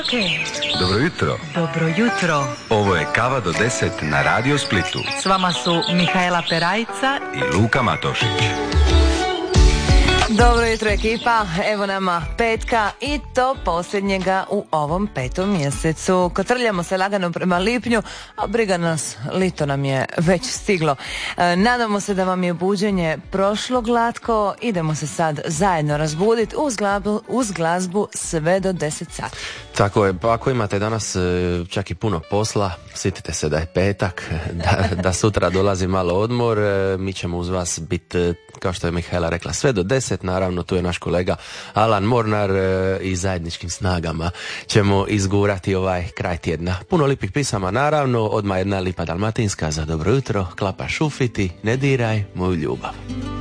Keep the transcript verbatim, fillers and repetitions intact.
Okay. Dobro jutro. Dobro jutro. Ovo je Kava do deset na Radio Splitu. S vama su Mihaela Perajca i Luka Matošić. Dobro jutro ekipa, evo nama petka i to posljednjega u ovom petom mjesecu. Kotrljamo se lagano prema lipnju, a briga nas, lito nam je već stiglo. E, nadamo se da vam je buđenje prošlo glatko, idemo se sad zajedno razbuditi uz, uz glazbu sve do deset sati. Tako je, pa ako imate danas čak i puno posla, sjetite se da je petak, da, da sutra dolazi malo odmor, mi ćemo uz vas biti, kao što je Mihaela rekla, sve do deset, naravno tu je naš kolega Alan Mornar i zajedničkim snagama ćemo izgurati ovaj kraj tjedna. Puno lipih pisama, naravno, odmah jedna lipa dalmatinska za dobro jutro, klapa šufiti, ne diraj moju ljubav.